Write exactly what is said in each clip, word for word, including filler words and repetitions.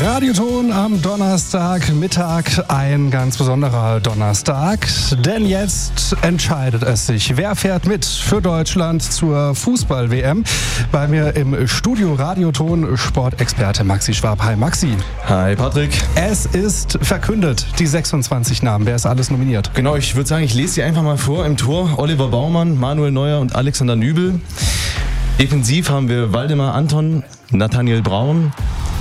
Radioton am Donnerstagmittag, ein ganz besonderer Donnerstag, denn jetzt entscheidet es sich, wer fährt mit für Deutschland zur Fußball-W M. Bei mir im Studio Radioton Sportexperte Maxi Schwab. Hi Maxi. Hi Patrick. Es ist verkündet, die sechsundzwanzig Namen, wer ist alles nominiert? Genau, ich würde sagen, ich lese sie einfach mal vor. Im Tor Oliver Baumann, Manuel Neuer und Alexander Nübel. Defensiv haben wir Waldemar Anton, Nathaniel Braun,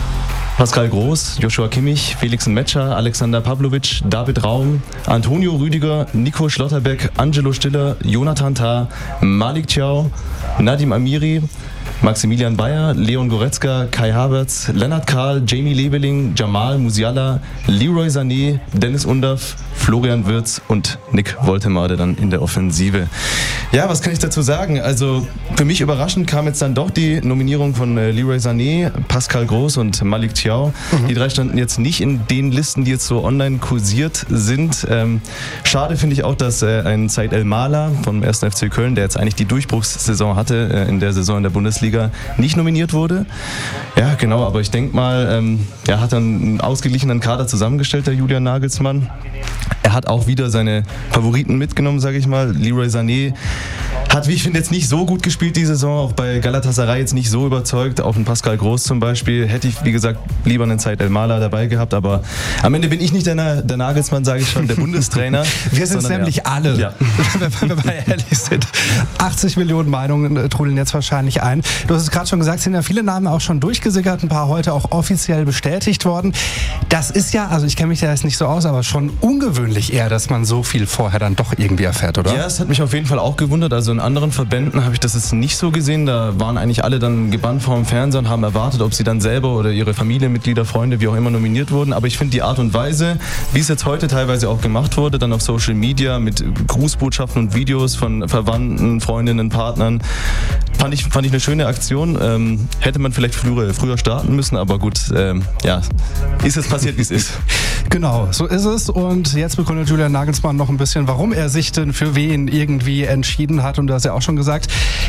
Pascal Groß, Joshua Kimmich, Felix Metscher, Alexander Pavlovic, David Raum, Antonio Rüdiger, Nico Schlotterbeck, Angelo Stiller, Jonathan Tah, Malik Thiaw, Nadim Amiri, Maximilian Bayer, Leon Goretzka, Kai Havertz, Lennart Kahl, Jamie Leveling, Jamal Musiala, Leroy Sané, Dennis Undaff, Florian Wirtz und Nick Woltemade dann in der Offensive. Ja, was kann ich dazu sagen? Also für mich überraschend kam jetzt dann doch die Nominierung von äh, Leroy Sané, Pascal Groß und Malik Thiaw. Mhm. Die drei standen jetzt nicht in den Listen, die jetzt so online kursiert sind. Ähm, schade finde ich auch, dass äh, ein Said El-Mala vom ersten F C Köln, der jetzt eigentlich die Durchbruchssaison hatte, äh, in der Saison in der Bundesliga, nicht nominiert wurde. Ja, genau, aber ich denke mal, ähm, er hat dann einen ausgeglichenen Kader zusammengestellt, der Julian Nagelsmann. Er hat auch wieder seine Favoriten mitgenommen, sage ich mal. Leroy Sané hat, wie ich finde, jetzt nicht so gut gespielt die Saison, auch bei Galatasaray jetzt nicht so überzeugt. Auf den Pascal Groß zum Beispiel hätte ich, wie gesagt, lieber einen Said El-Mala dabei gehabt, aber am Ende bin ich nicht der, der Nagelsmann, sage ich schon, der Bundestrainer. Wir sind es nämlich ja. alle, ja. wenn wir mal ehrlich sind. achtzig Millionen Meinungen trudeln jetzt wahrscheinlich ein. Du hast es gerade schon gesagt, sind ja viele Namen auch schon durchgesickert, ein paar heute auch offiziell bestätigt worden. Das ist ja, also ich kenne mich da jetzt nicht so aus, aber schon ungewöhnlich eher, dass man so viel vorher dann doch irgendwie erfährt, oder? Ja, es hat mich auf jeden Fall auch gewundert. Also in anderen Verbänden habe ich das jetzt nicht so gesehen. Da waren eigentlich alle dann gebannt vor dem Fernseher und haben erwartet, ob sie dann selber oder ihre Familienmitglieder, Freunde, wie auch immer nominiert wurden. Aber ich finde die Art und Weise, wie es jetzt heute teilweise auch gemacht wurde, dann auf Social Media mit Grußbotschaften und Videos von Verwandten, Freundinnen, Partnern, fand ich, fand ich eine schöne Aktion. Ähm, hätte man vielleicht früher, früher starten müssen, aber gut, ähm, ja, ist jetzt passiert, wie es ist. Genau, so ist es. Und jetzt begründet Julian Nagelsmann noch ein bisschen, warum er sich denn für wen irgendwie entschieden hat. Und du hast ja auch schon gesagt,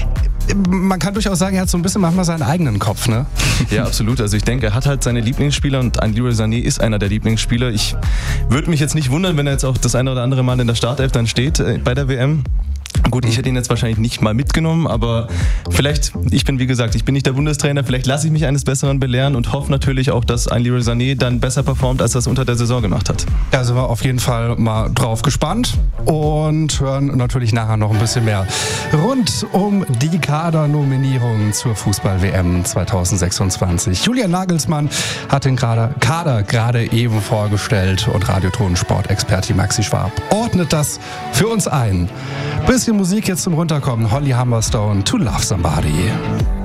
man kann durchaus sagen, er hat so ein bisschen manchmal seinen eigenen Kopf, ne? Ja, absolut. Also ich denke, er hat halt seine Lieblingsspieler und ein Leroy Sané ist einer der Lieblingsspieler. Ich würde mich jetzt nicht wundern, wenn er jetzt auch das eine oder andere Mal in der Startelf dann steht äh, bei der W M. Gut, ich hätte ihn jetzt wahrscheinlich nicht mal mitgenommen, aber vielleicht, ich bin wie gesagt, ich bin nicht der Bundestrainer, vielleicht lasse ich mich eines Besseren belehren und hoffe natürlich auch, dass ein Leroy Sané dann besser performt, als er es unter der Saison gemacht hat. Da sind wir auf jeden Fall mal drauf gespannt und hören natürlich nachher noch ein bisschen mehr rund um die Kadernominierungen zur Fußball-W M zweitausendsechsundzwanzig. Julian Nagelsmann hat den Kader gerade eben vorgestellt und Radioton-Sportexperte Maxi Schwab ordnet das für uns ein. Bisschen Musik jetzt zum Runterkommen. Holly Humberstone, To Love Somebody.